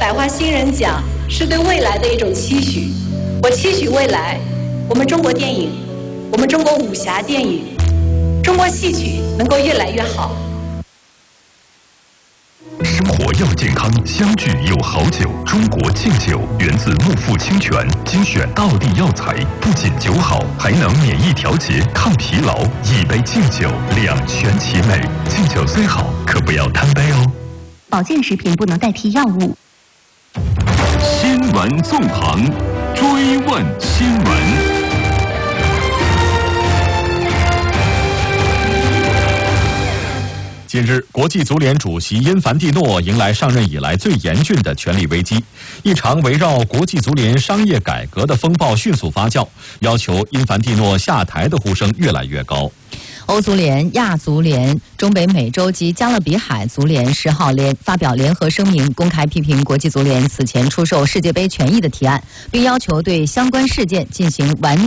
百花新人奖是对未来的一种期许。我期许未来，我们中国电影，我们中国武侠电影，中国戏曲能够越来越好。 生活要健康，相聚有好酒。中国敬酒源自木富清泉精选道地药材，不仅酒好，还能免疫调节、抗疲劳。一杯敬酒，两全其美。敬酒虽好，可不要贪杯哦。 保健食品不能代替药物。 新闻纵横，追问新闻。 近日，国际足联主席因凡蒂诺迎来上任以来最严峻的权力危机，一场围绕国际足联商业改革的风暴迅速发酵，要求因凡蒂诺下台的呼声越来越高。 欧足联、亚足联、中北美洲及加勒比海足联10号发表联合声明，公开批评国际足联此前出售世界杯权益的提案，并要求对相关事件进行完